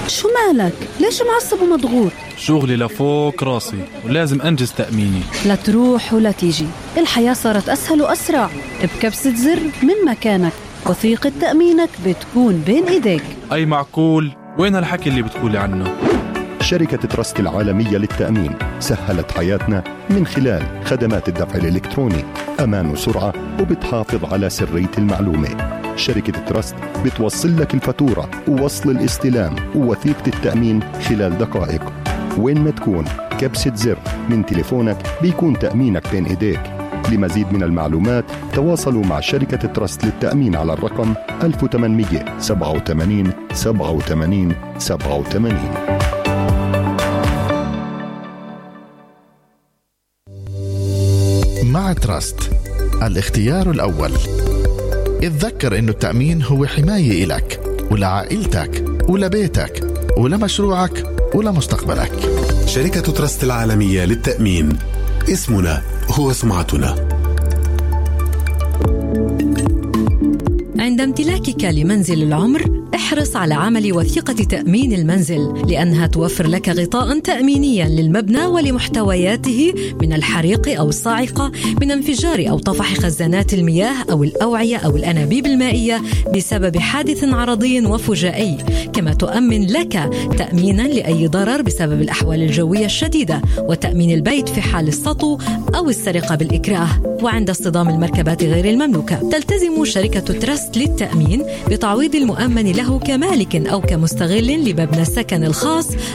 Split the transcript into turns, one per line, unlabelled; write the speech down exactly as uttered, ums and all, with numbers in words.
شو مالك؟ ليش معصب ومضغوط؟
شغلي لفوق راسي ولازم أنجز تأميني.
لا تروح ولا تيجي، الحياة صارت أسهل وأسرع. بكبسة زر من مكانك وثيقة تأمينك بتكون بين إيديك.
أي معقول؟ وين الحكي اللي بتقولي عنه؟
شركة تراست العالمية للتأمين سهلت حياتنا من خلال خدمات الدفع الإلكتروني، أمان وسرعة، وبتحافظ على سرية المعلومة. شركة تراست بتوصل لك الفاتورة ووصل الاستلام ووثيقة التأمين خلال دقائق. وين ما تكون، كبسة زر من تليفونك بيكون تأمينك بين إيديك. لمزيد من المعلومات تواصلوا مع شركة تراست للتأمين على الرقم ألف وثمانمئة وسبعة وثمانين سبعة وثمانين سبعة وثمانين.
مع تراست الاختيار الأول. اتذكر إنه التأمين هو حماية إلك ولعائلتك ولبيتك ولمشروعك ولمستقبلك.
شركة تراست العالمية للتأمين، اسمنا هو سمعتنا.
عند امتلاكك لمنزل العمر احرص على عمل وثيقة تأمين المنزل، لأنها توفر لك غطاء تأمينيا للمبنى ولمحتوياته من الحريق أو الصاعقة، من انفجار أو طفح خزانات المياه أو الأوعية أو الأنابيب المائية بسبب حادث عرضي وفجائي. كما تؤمن لك تأمينا لأي ضرر بسبب الأحوال الجوية الشديدة، وتأمين البيت في حال السطو أو السرقة بالإكراه، وعند اصطدام المركبات غير المملوكة. تلتزم شركة تراست للتأمين بتعويض المؤمن له كمالك أو كمستغل لمبنى السكن الخاص